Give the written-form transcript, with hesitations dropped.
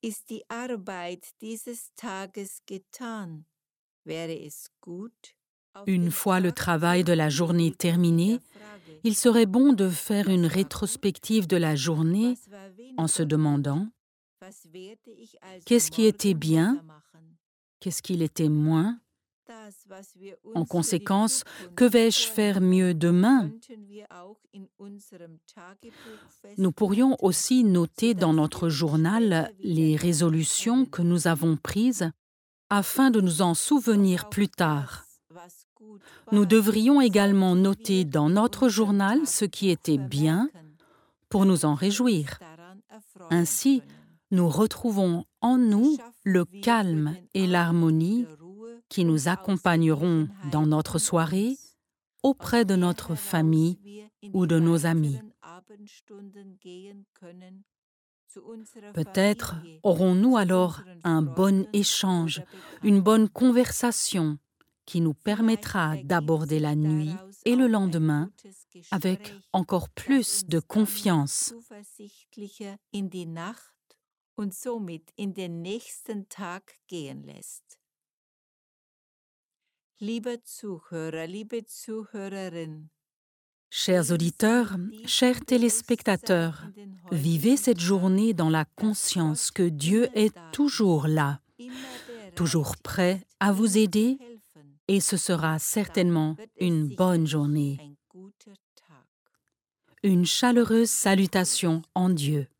ist die Arbeit dieses Tages getan? Wäre es gut, Une fois le travail de la journée terminé, il serait bon de faire une rétrospective de la journée en se demandant qu'est-ce qui était bien, qu'est-ce qui l'était moins. En conséquence, que vais-je faire mieux demain? Nous pourrions aussi noter dans notre journal les résolutions que nous avons prises afin de nous en souvenir plus tard. Nous devrions également noter dans notre journal ce qui était bien pour nous en réjouir. Ainsi, nous retrouvons en nous le calme et l'harmonie qui nous accompagneront dans notre soirée, auprès de notre famille ou de nos amis. Peut-être aurons-nous alors un bon échange, une bonne conversation qui nous permettra d'aborder la nuit et le lendemain avec encore plus de confiance. Und somit in den nächsten Tag gehen lässt. Lieber Zuhörer, liebe Zuhörerin, Chers auditeurs, chers téléspectateurs, vivez cette journée dans la conscience que Dieu est toujours là, toujours prêt à vous aider, et ce sera certainement une bonne journée. Une chaleureuse salutation en Dieu.